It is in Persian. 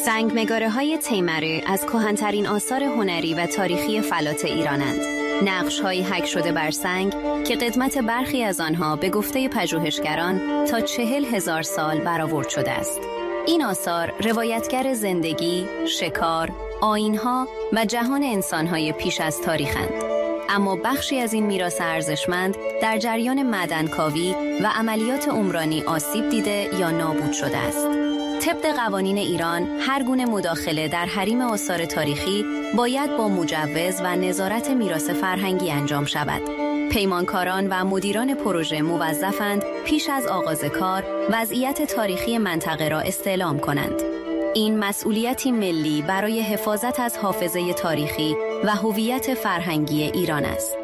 سنگمگاره‌های تیمره از کهن‌ترین آثار هنری و تاریخی فلات ایرانند. نقش‌هایی حک شده بر سنگ که قدمت برخی از آنها به گفته پژوهشگران تا 40,000 سال برآورد شده است. این آثار روایتگر زندگی، شکار، آیین‌ها و جهان انسان‌های پیش از تاریخند. اما بخشی از این میراث ارزشمند در جریان معدنکاوی و عملیات عمرانی آسیب دیده یا نابود شده است. طبق قوانین ایران، هر گونه مداخله در حریم آثار تاریخی باید با مجوز و نظارت میراث فرهنگی انجام شود. پیمانکاران و مدیران پروژه موظفند پیش از آغاز کار وضعیت تاریخی منطقه را استعلام کنند. این مسئولیتی ملی برای حفاظت از حافظه تاریخی و هویت فرهنگی ایران است.